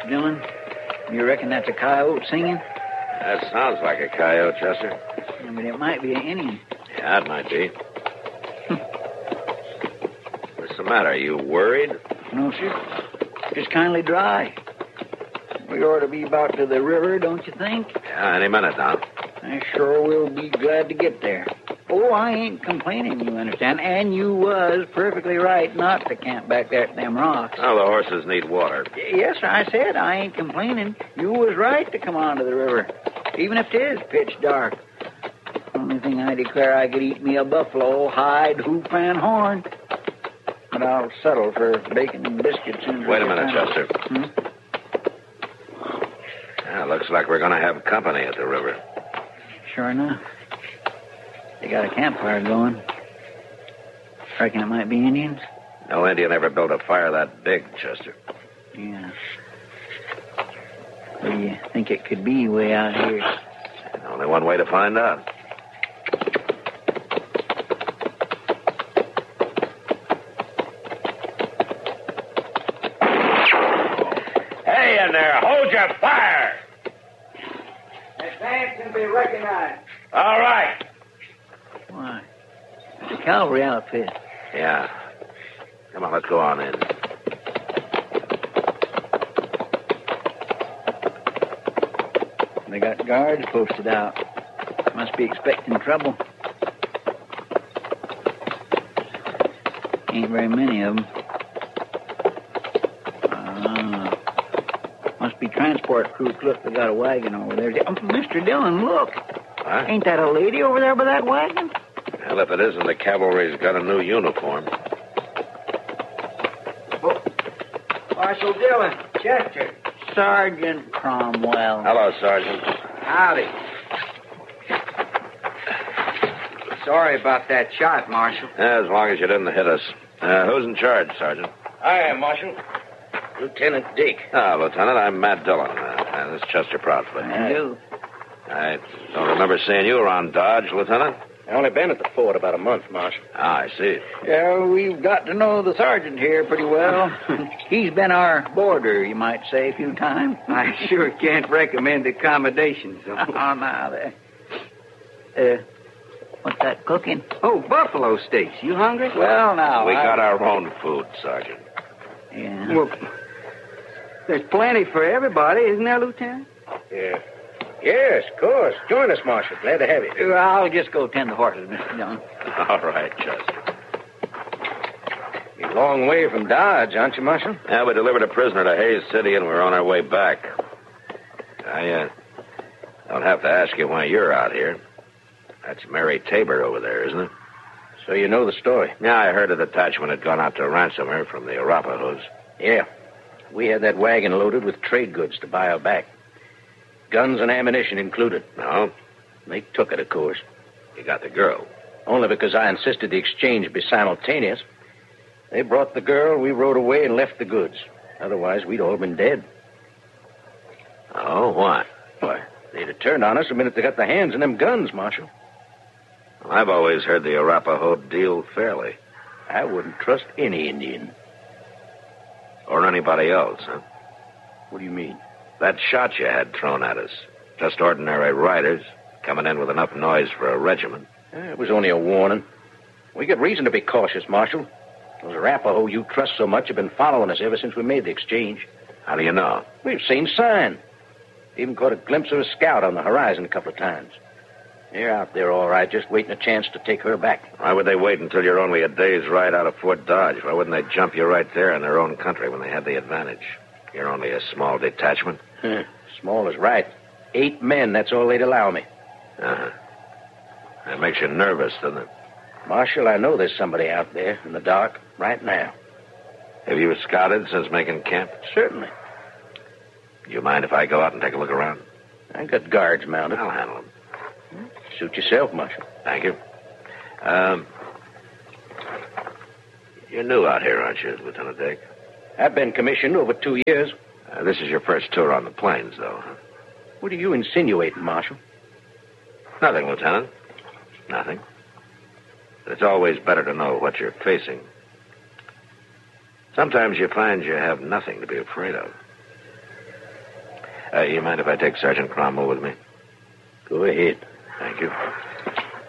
Mr. Dillon? You reckon that's a coyote singing? That sounds like a coyote, Chester. I mean, it might be an Indian. Yeah, it might be. What's the matter? Are you worried? No, sir. Just kindly dry. We ought to be about to the river, don't you think? Yeah, any minute now. I sure will be glad to get there. Oh, I ain't complaining, you understand. And you was perfectly right not to camp back there at them rocks. Well, the horses need water. Yes, sir, I said I ain't complaining. You was right to come on to the river, even if it is pitch dark. Only thing I declare I could eat me a buffalo, hide, hoof, and horn. But I'll settle for bacon and biscuits. Wait a minute, Chester. Yeah, looks like we're going to have company at the river. Sure enough. They got a campfire going. Reckon it might be Indians? No Indian ever built a fire that big, Chester. Yeah. What do you think it could be way out here? Only one way to find out. Hey in there, hold your fire! Advance and be recognized. All right. Why? It's a cavalry outfit. Yeah. Come on, let's go on in. They got guards posted out. Must be expecting trouble. Ain't very many of them. Must be transport crew. Look, they got a wagon over there. Mr. Dillon, look. Huh? Ain't that a lady over there by that wagon? Well, if it isn't, the cavalry's got a new uniform. Oh. Marshal Dillon, Chester. Sergeant Cromwell. Hello, Sergeant. Howdy. Sorry about that shot, Marshal. Yeah, as long as you didn't hit us. Who's in charge, Sergeant? I am, Marshal. Lieutenant Dake. Lieutenant, I'm Matt Dillon. This is Chester Proudfoot. I do. I don't remember seeing you around Dodge, Lieutenant. I've only been at the fort about a month, Marshal. I see. Yeah, we've got to know the sergeant here pretty well. He's been our boarder, you might say, a few times. I sure can't recommend accommodations. Oh, now there. What's that cooking? Oh, buffalo steaks. You hungry? Well, now. We got our own food, Sergeant. Yeah. Well, there's plenty for everybody, isn't there, Lieutenant? Yeah. Yes, of course. Join us, Marshal. Glad to have you. I'll just go tend the horses, Mr. Dillon. All right, Chester. You're a long way from Dodge, aren't you, Marshal? Yeah, we delivered a prisoner to Hayes City, and we're on our way back. I don't have to ask you why you're out here. That's Mary Tabor over there, isn't it? So you know the story. Yeah, I heard a detachment had gone out to ransom her from the Arapahoes. Yeah. We had that wagon loaded with trade goods to buy her back. Guns and ammunition included. No? They took it, of course. You got the girl. Only because I insisted the exchange be simultaneous. They brought the girl, we rode away and left the goods. Otherwise, we'd all been dead. Oh, why? Why, they'd have turned on us the minute they got their hands on them guns, Marshal. Well, I've always heard the Arapaho deal fairly. I wouldn't trust any Indian. Or anybody else, huh? What do you mean? That shot you had thrown at us. Just ordinary riders, coming in with enough noise for a regiment. It was only a warning. We got reason to be cautious, Marshal. Those Arapaho you trust so much have been following us ever since we made the exchange. How do you know? We've seen sign. Even caught a glimpse of a scout on the horizon a couple of times. They're out there all right, just waiting a chance to take her back. Why would they wait until you're only a day's ride out of Fort Dodge? Why wouldn't they jump you right there in their own country when they had the advantage? You're only a small detachment. Small is right. 8 men, that's all they'd allow me. Uh-huh. That makes you nervous, doesn't it? Marshal, I know there's somebody out there in the dark right now. Have you scouted since making camp? Certainly. Do you mind if I go out and take a look around? I got guards mounted. I'll handle them. Suit yourself, Marshal. Thank you. You're new out here, aren't you, Lieutenant Dake? I've been commissioned over 2 years. This is your first tour on the plains, though, huh? What are you insinuating, Marshal? Nothing, Lieutenant. Nothing. But it's always better to know what you're facing. Sometimes you find you have nothing to be afraid of. You mind if I take Sergeant Cromwell with me? Go ahead. Thank you.